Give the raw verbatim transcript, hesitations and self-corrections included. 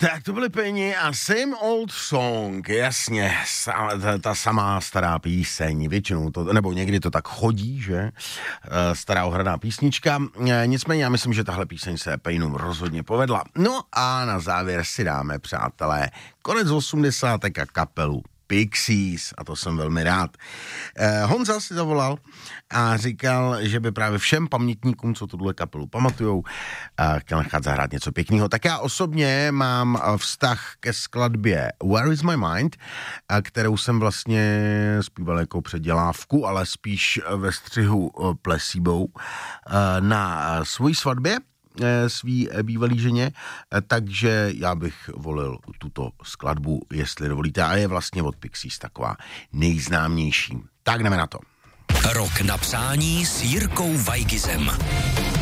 Tak to byly Peni a Same Old Song, jasně, ta, ta samá stará píseň, většinou to, nebo někdy to tak chodí, že, stará ohraná písnička, nicméně já myslím, že tahle píseň se Penům rozhodně povedla. No a na závěr si dáme, přátelé, konec osmdesátek a kapelu Pixies, a to jsem velmi rád. Eh, Honza si zavolal a říkal, že by právě všem pamětníkům, co tuhle kapelu pamatujou, eh, chtěl nechat zahrát něco pěkného. Tak já osobně mám vztah ke skladbě Where is my mind, eh, kterou jsem vlastně zpíval jako předělávku, ale spíš ve střihu eh, Placebou eh, na svojí svatbě svý bývalý ženě, takže já bych volil tuto skladbu, jestli dovolíte, a je vlastně od Pixies taková nejznámější. Tak jdeme na to. Rok na přání s Jirkou Weigizem.